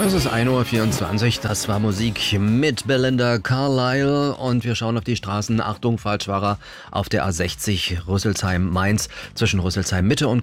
Es ist 1:24 Uhr, das war Musik mit Belinda Carlisle und wir schauen auf die Straßen. Achtung, Falschfahrer auf der A60 Rüsselsheim-Mainz zwischen Rüsselsheim-Mitte und